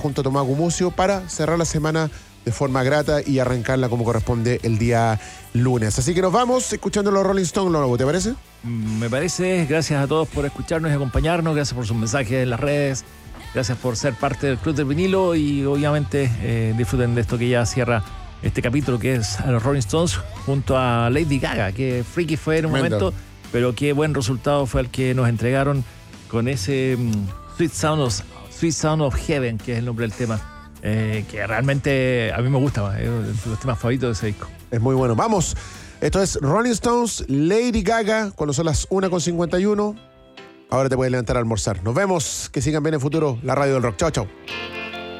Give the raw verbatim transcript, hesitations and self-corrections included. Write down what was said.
junto a Tomás Gumucio para cerrar la semana de forma grata y arrancarla como corresponde el día lunes. Así que nos vamos escuchando los Rolling Stones, ¿no? ¿Te parece? Me parece. Gracias a todos por escucharnos y acompañarnos. Gracias por sus mensajes en las redes. Gracias por ser parte del Club del Vinilo y obviamente eh, disfruten de esto que ya cierra este capítulo, que es a los Rolling Stones junto a Lady Gaga, que freaky fue en un Tremendo. momento, pero qué buen resultado fue el que nos entregaron con ese um, Sweet Sound of, Sweet Sound of Heaven, que es el nombre del tema, eh, que realmente a mí me gusta, es uno de los temas favoritos de ese disco. Es muy bueno. Vamos, esto es Rolling Stones, Lady Gaga, cuando son las una con cincuenta y uno. Ahora te puedes levantar a almorzar. Nos vemos, que sigan bien en futuro la radio del rock. Chao, chao.